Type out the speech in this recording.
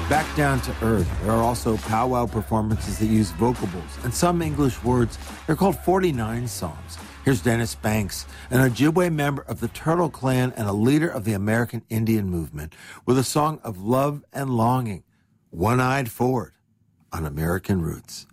Back down to earth, there are also powwow performances that use vocables and some English words. They're called 49 songs. Here's Dennis Banks, an Ojibwe member of the Turtle Clan and a leader of the American Indian movement, with a song of love and longing, One-Eyed Forward on American Roots.